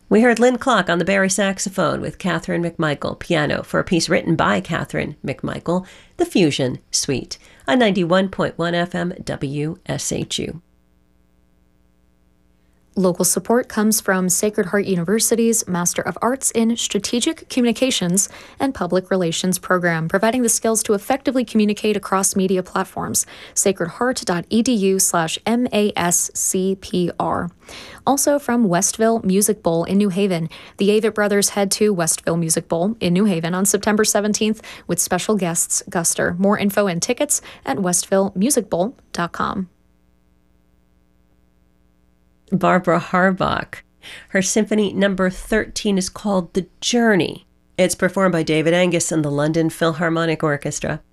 We heard Lynn Clark on the Barry saxophone with Catherine McMichael piano for a piece written by Catherine McMichael, The Fusion Suite, on 91.1 FM WSHU. Local support comes from Sacred Heart University's Master of Arts in Strategic Communications and Public Relations program, providing the skills to effectively communicate across media platforms. sacredheart.edu/MASCPR. Also from Westville Music Bowl in New Haven. The Avett Brothers head to Westville Music Bowl in New Haven on September 17th with special guests Guster. More info and tickets at westvillemusicbowl.com. Barbara Harbach. Her Symphony No. 13 is called The Journey. It's performed by David Angus and the London Philharmonic Orchestra.